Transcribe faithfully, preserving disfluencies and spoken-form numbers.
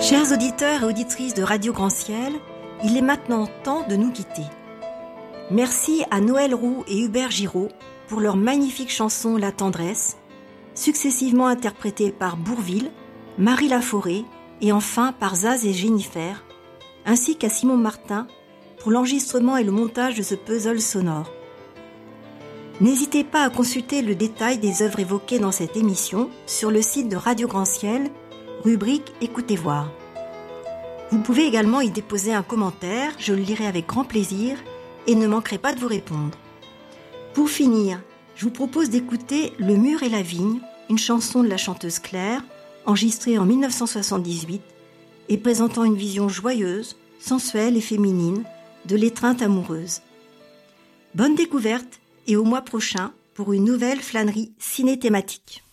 Chers auditeurs et auditrices de Radio Grand Ciel, il est maintenant temps de nous quitter. Merci à Noël Roux et Hubert Giraud pour leur magnifique chanson La Tendresse, successivement interprétée par Bourvil, Marie Laforêt et enfin par Zaz et Jennifer, ainsi qu'à Simon Martin pour l'enregistrement et le montage de ce puzzle sonore. N'hésitez pas à consulter le détail des œuvres évoquées dans cette émission sur le site de Radio Grand Ciel, rubrique Écoutez voir. Vous pouvez également y déposer un commentaire, je le lirai avec grand plaisir et ne manquerai pas de vous répondre. Pour finir, je vous propose d'écouter Le mur et la vigne, une chanson de la chanteuse Claire, enregistrée en dix-neuf cent soixante-dix-huit et présentant une vision joyeuse, sensuelle et féminine de l'étreinte amoureuse. Bonne découverte et au mois prochain pour une nouvelle flânerie ciné-thématique.